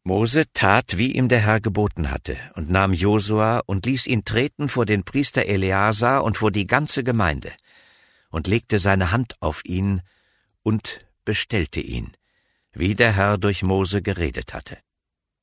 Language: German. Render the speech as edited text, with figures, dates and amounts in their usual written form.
Mose tat, wie ihm der Herr geboten hatte, und nahm Josua und ließ ihn treten vor den Priester Eleazar und vor die ganze Gemeinde, und legte seine Hand auf ihn und bestellte ihn, wie der Herr durch Mose geredet hatte.